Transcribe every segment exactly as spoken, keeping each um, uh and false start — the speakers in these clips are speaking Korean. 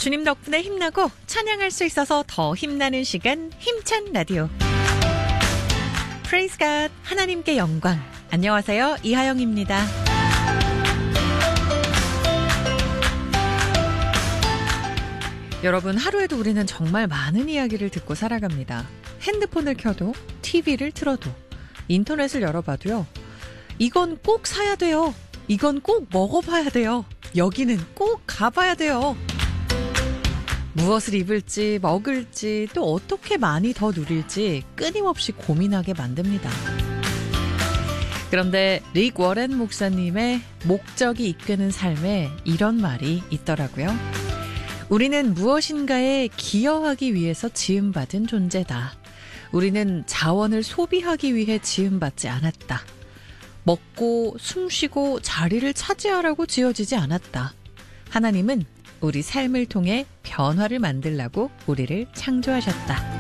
주님 덕분에 힘나고 찬양할 수 있어서 더 힘나는 시간, 힘찬 라디오. Praise God, 하나님께 영광. 안녕하세요, 이하영입니다. 여러분, 하루에도 우리는 정말 많은 이야기를 듣고 살아갑니다. 핸드폰을 켜도, 티비를 틀어도, 인터넷을 열어봐도요. 이건 꼭 사야 돼요. 이건 꼭 먹어봐야 돼요. 여기는 꼭 가봐야 돼요. 무엇을 입을지, 먹을지, 또 어떻게 많이 더 누릴지 끊임없이 고민하게 만듭니다. 그런데 릭 워렌 목사님의 목적이 이끄는 삶에 이런 말이 있더라고요. 우리는 무엇인가에 기여하기 위해서 지음받은 존재다. 우리는 자원을 소비하기 위해 지음받지 않았다. 먹고 숨쉬고 자리를 차지하라고 지어지지 않았다. 하나님은 우리 삶을 통해 변화를 만들라고 우리를 창조하셨다.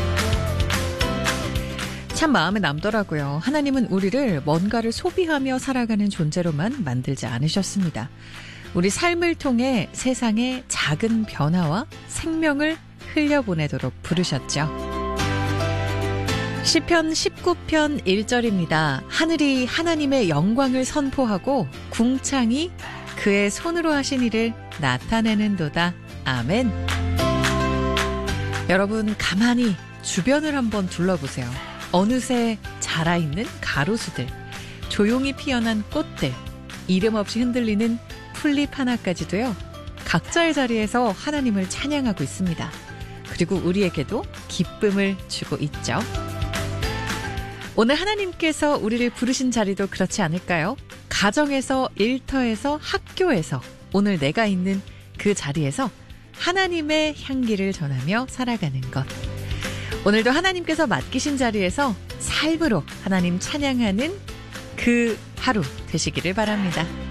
참 마음에 남더라고요. 하나님은 우리를 뭔가를 소비하며 살아가는 존재로만 만들지 않으셨습니다. 우리 삶을 통해 세상에 작은 변화와 생명을 흘려보내도록 부르셨죠. 시편 십구 편 일 절입니다. 하늘이 하나님의 영광을 선포하고 궁창이 그의 손으로 하신 일을 나타내는도다. 아멘. 여러분, 가만히 주변을 한번 둘러보세요. 어느새 자라있는 가로수들, 조용히 피어난 꽃들, 이름 없이 흔들리는 풀잎 하나까지도요. 각자의 자리에서 하나님을 찬양하고 있습니다. 그리고 우리에게도 기쁨을 주고 있죠. 오늘 하나님께서 우리를 부르신 자리도 그렇지 않을까요? 가정에서, 일터에서, 학교에서, 오늘 내가 있는 그 자리에서 하나님의 향기를 전하며 살아가는 것. 오늘도 하나님께서 맡기신 자리에서 삶으로 하나님 찬양하는 그 하루 되시기를 바랍니다.